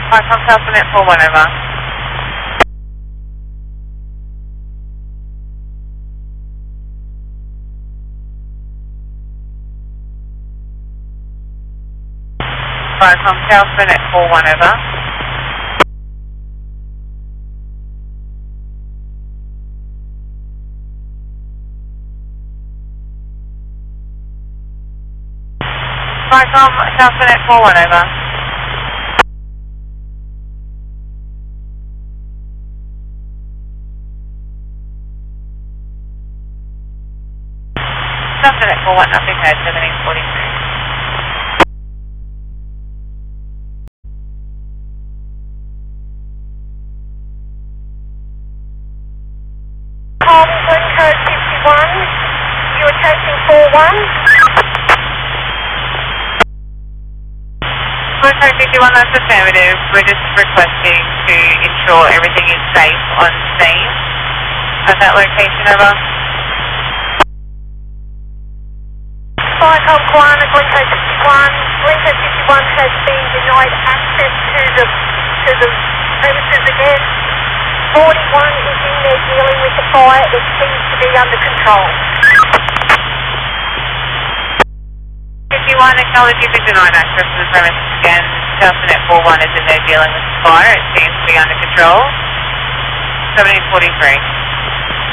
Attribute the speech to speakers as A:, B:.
A: Vicom Telsonet 41 over. Vicom Telsonet 41 over. Vicom Telsonet 41 over. Telsonet 41, nothing heard, 1743.
B: Code 51, you are chasing 41.
A: Code 51, that's affirmative. We're just requesting to ensure everything is safe on scene at that location, over.
B: Vicom Koana, Glencoe 51. Glencoe 51 has been denied access to the premises again. 41 is in there dealing with the fire. It seems to be under control.
A: 51, acknowledge you've been denied access to the premises again. Telsonet 41 is in there dealing with the fire. It seems to be under control. 1743.